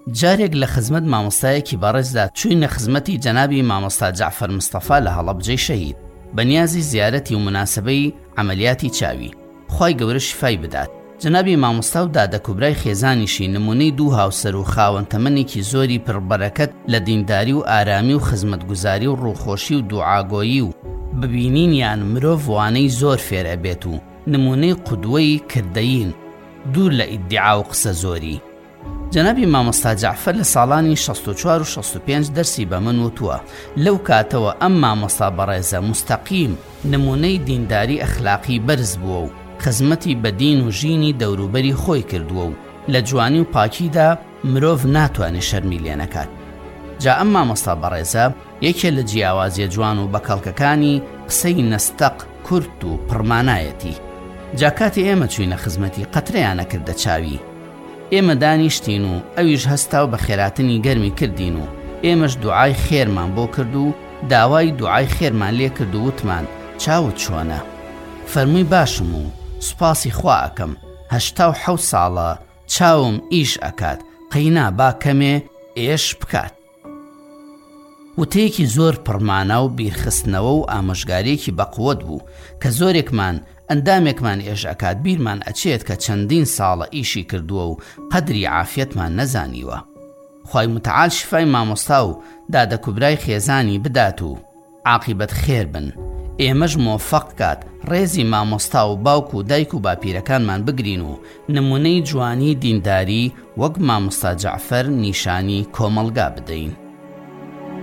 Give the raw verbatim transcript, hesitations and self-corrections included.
جارێک لە خزمەت مامۆستایەکی بەڕێزدا چووینە خزمەتی جەنابی مامۆستا جەعفەر مستەفا لە هەڵەبجەی شەهید بەنیازی زیارەتی و مناسبەی عەمەلیاتی چاوی. خوای گەورە شیفای بدات. جەنابی مامۆستا و دادەکوبرای خێزانیشی نمونەی دوو هاوسەر و خاوەن تەمەنێکی زۆری پڕبەرەکەت لە دینداری و ئارامی و خزمەتگوزاری و ڕووخۆشی و دوعاگۆیی و ببینینیان مرۆڤ وانەی زۆر فێر ئەبێت و نمونەی قودوەی کردەیین دوور لە ئیدعا و قسە زۆری. جەنابی مامۆستا جەعفەر لە ساڵانی شەست و چوار و شەست و پێنج دەرسی بە من وتووە لەو کاتەوە ئەم مامۆستا بەڕێزە مستەقیم نمونەی دینداری ئەخلاقی بەرز بووە و خزمەتی بە دین و ژینی دەوروبەری خۆی کردووە و لە جوانی و پاکیدا مرۆڤ ناتوانێت شەرمی لێ نەکات. جا ئەم مامۆستا بەڕێزە یەکێ لە جیاوازیە جوان و بەکەڵکەکانی قسەی نەستەق کورت و پڕمانایەتی. جا کاتی ئێمە چووینە خزمەتی قەترەیان نەکردە چاوی. ئێمە دانیشتین و ئەویش هەستا و بە خێراتنی گەرمی کردین و ئێمەش دوعای خێرمان بۆ کرد و داوای دوعای خێرمان لێ کرد و وتمان چاوت چۆنە؟ فەرمووی باشم و سوپاسی خوا ئەکەم هەشتا و حەوت ساڵە چاوم ئیش ئەکات قەینا با کەمێ ئێش بکات. وتەیەکی زۆر پڕمانە و بیرخستنەوە و ئامۆژگاریەکی بەقووەت بوو کە زۆرێکمان ئەندامێکمان ئێش ئەکات بیرمان ئەچێت کە چەندین ساڵە ئیشی کردووە و قەدری عافیەتمان نەزانیوە. خوای متعال شیفای مامۆستا و دادەکوبرای خێزانی بدات و عاقیبەت خێر بن. ئێمەش مۆفەق کات ڕێزی مامۆستا و باوک و دایک و باپیرەکانمان بگرین و نمونەی جوانی دینداری وەک مامۆستا جەعفەر نیشانی کۆمەڵگا بدەین.